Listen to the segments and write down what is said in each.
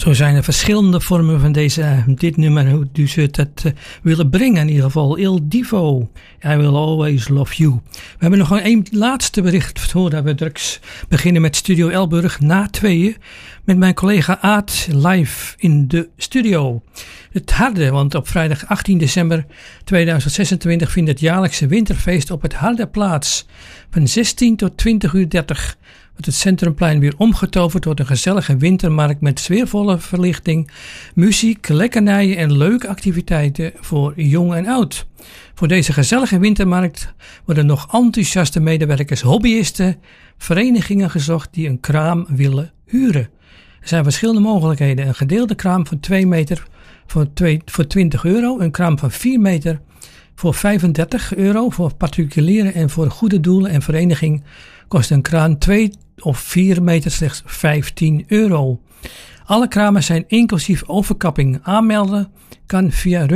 Zo zijn er verschillende vormen van dit nummer, hoe ze het willen brengen. In ieder geval Il Divo, I Will Always Love You. We hebben nog een laatste bericht voordat we straks beginnen met Studio Elburg na 2 met mijn collega Aad live in de studio. Het Harde, want op vrijdag 18 december 2026 vindt het jaarlijkse winterfeest op het Harde plaats. Van 16 tot 20:30 wordt het Centrumplein weer omgetoverd tot een gezellige wintermarkt met sfeervolle verlichting, muziek, lekkernijen en leuke activiteiten voor jong en oud. Voor deze gezellige wintermarkt worden nog enthousiaste medewerkers, hobbyisten, verenigingen gezocht die een kraam willen huren. Er zijn verschillende mogelijkheden. Een gedeelde kraam van 2 meter voor €20, een kraam van 4 meter voor €35 voor particulieren en voor goede doelen en vereniging kost een kraan 2 of 4 meter slechts €15. Alle kramen zijn inclusief overkapping. Aanmelden kan via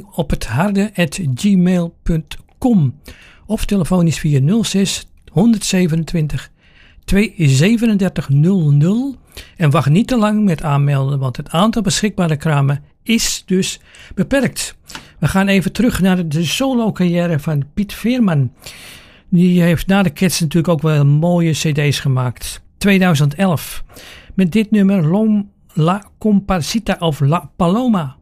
reuring@gmail.com of telefonisch via 06 127 237 00 en wacht niet te lang met aanmelden, want het aantal beschikbare kramen is dus beperkt. We gaan even terug naar de solo-carrière van Piet Veerman. Die heeft na de Cats natuurlijk ook wel mooie cd's gemaakt. 2011 met dit nummer La Comparsita of La Paloma.